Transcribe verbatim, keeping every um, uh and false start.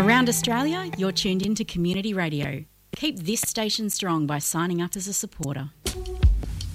Around Australia, you're tuned into Community Radio. Keep this station strong by signing up as a supporter.